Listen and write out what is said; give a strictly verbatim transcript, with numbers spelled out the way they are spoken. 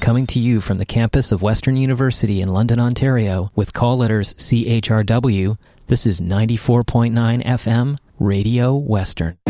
Coming to you from the campus of Western University in London, Ontario, with call letters C H R W, this is ninety-four point nine F M, Radio Western.